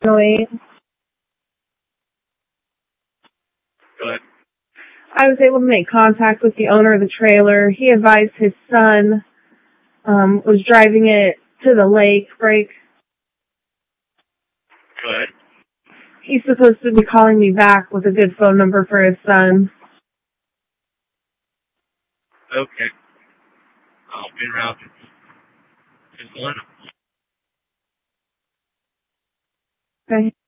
Wait. Go ahead. I was able to make contact with the owner of the trailer. He advised his son was driving it to the lake break. Go ahead. He's supposed to be calling me back with a good phone number for his son. Okay. I'll be around. Just let him. Okay.